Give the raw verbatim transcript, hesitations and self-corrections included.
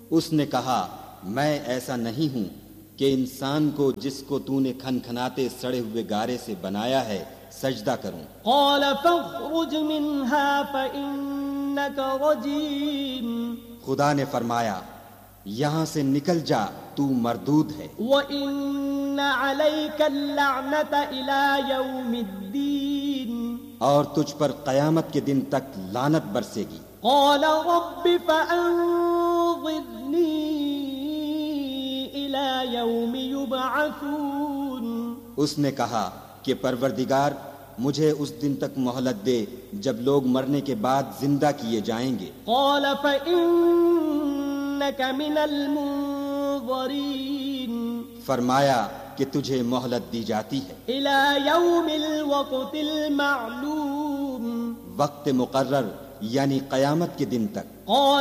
उसने कहा, मैं ऐसा नहीं हूँ कि इंसान को जिसको तूने खनखनाते सड़े हुए गारे से बनाया है सजदा करूं। क़ाल फ़ख़्रुज मिन्हा फ़इन्नक रजीम। खुदा ने फरमाया, यहाँ से निकल जा, तू मरदूद है। व इन्न अलैका लअनत इला यौमिद्दीन। और तुझ पर क़यामत के दिन तक लानत बरसेगी। क़ाल रब्बि फ़अन्ज़िरनी इला यौमि युबअसून। उसने कहा कि परवरदिगार, मुझे उस दिन तक मोहलत दे जब लोग मरने के बाद जिंदा किए जाएंगे। क़ाल फ़इन्नक मिनल मुन्ज़रीन। फरमाया कि तुझे मोहलत दी जाती है इला यौमिल वक़्तिल मालूम। वक्त मुकर्रर यानी क़यामत के दिन तक।